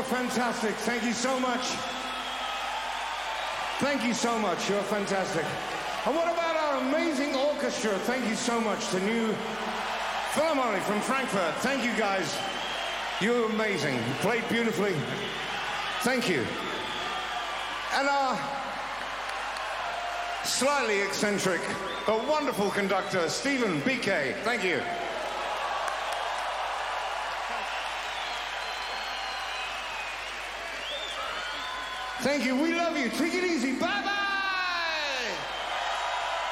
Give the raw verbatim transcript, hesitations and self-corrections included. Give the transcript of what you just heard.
fantastic. Thank you so much. Thank you so much. You're fantastic. And what about our amazing orchestra? Thank you so much. The New Philharmonic from Frankfurt. Thank you, guys. You're amazing. You played beautifully. Thank you. And our slightly eccentric, but wonderful conductor, Stephen B K. Thank you. Thank you. We love you. Take it easy. Bye-bye.